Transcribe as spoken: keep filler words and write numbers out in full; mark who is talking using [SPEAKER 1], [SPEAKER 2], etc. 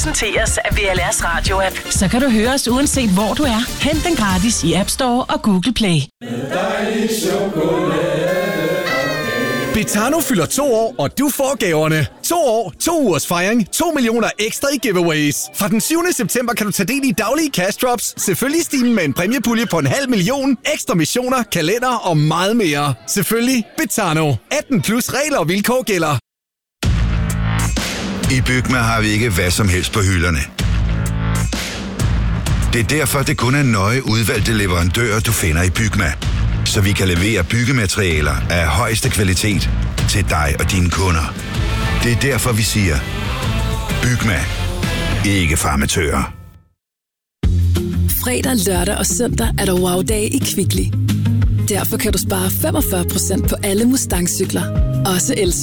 [SPEAKER 1] præsenteres af V L R's radio-app.
[SPEAKER 2] Så kan du høre os uanset hvor du er. Hent den gratis i App Store og Google Play.
[SPEAKER 3] Dejlig chokolade.
[SPEAKER 4] Betano fylder to år, og du får gaverne. To år, to ugers fejring, to millioner ekstra i giveaways. Fra den syvende september kan du tage del i daglige cash drops, selvfølgelig stigen med en præmiepulje på en halv million, ekstra missioner, kalender og meget mere. Selvfølgelig Betano. atten plus regler og vilkår gælder.
[SPEAKER 5] I Bygma har vi ikke hvad som helst på hylderne. Det er derfor, det kun er nøje udvalgte leverandører, du finder i Bygma. Så vi kan levere byggematerialer af højeste kvalitet til dig og dine kunder. Det er derfor, vi siger, Bygma. Ikke farmatører.
[SPEAKER 6] Fredag, lørdag og søndag er der wow-dage i Kvickly. Derfor kan du spare femogfyrre procent på alle Mustang-cykler. Også elcykler.